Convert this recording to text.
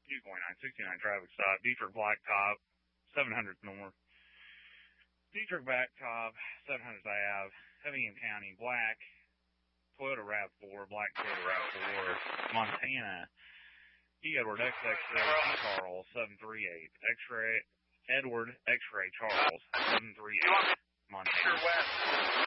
229, 69 traffic stop. Dietrich Blacktop, 700 north. Dietrich Blacktop, 700 Ave, Effingham County, black. Toyota RAV4, black Toyota RAV4, Montana. Edward XX0 Charles, 738. X-ray, Edward X-ray Charles, 738, Montana.